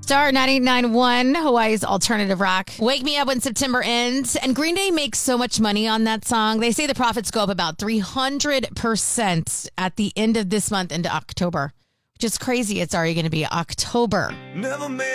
Star 98.9.1, Hawaii's alternative rock. Wake Me Up When September Ends. And Green Day makes so much money on that song. They say the profits go up about 300% at the end of this month into October, which is crazy. It's already going to be October. Never made